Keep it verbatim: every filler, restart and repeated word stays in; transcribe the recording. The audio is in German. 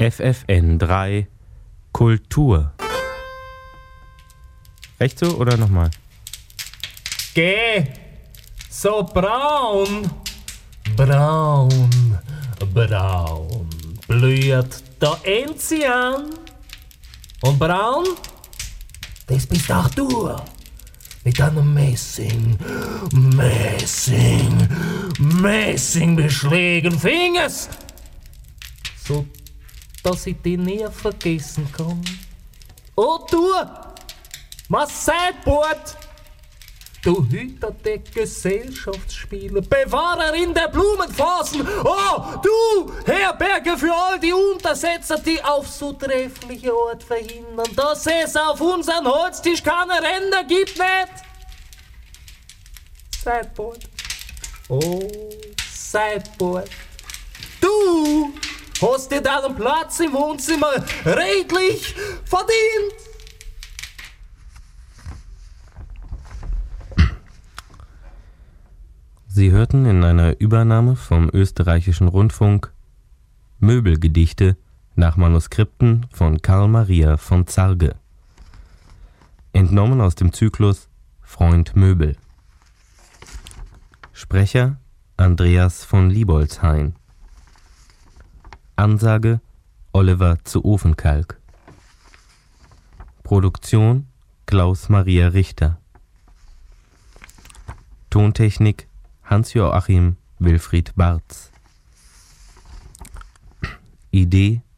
F F N drei Kultur. Recht so oder nochmal? Geh! So braun! Braun, braun, blüht der Enzian. Und braun, das bist auch du. Mit einem Messing, Messing, Messing beschlägen Fingers. So, dass ich dich nie vergessen kann. Oh du, Masseitbord, du Hüter der Gesellschaftsspiele, Bewahrerin der Blumenphasen. Oh, du Herberge für all die Untersetzer, die auf so treffliche Art verhindern, dass es auf unseren Holztisch keine Ränder gibt, nicht? Sideboard. Oh, Sideboard. Du hast dir deinen Platz im Wohnzimmer redlich verdient. Sie hörten in einer Übernahme vom österreichischen Rundfunk Möbelgedichte nach Manuskripten von Karl Maria von Zarge. Entnommen aus dem Zyklus Freund Möbel. Sprecher Andreas von Liebolzhain. Ansage Oliver zu Ofenkalk. Produktion Klaus Maria Richter. Tontechnik Hans-Joachim Wilfried Barz. Idee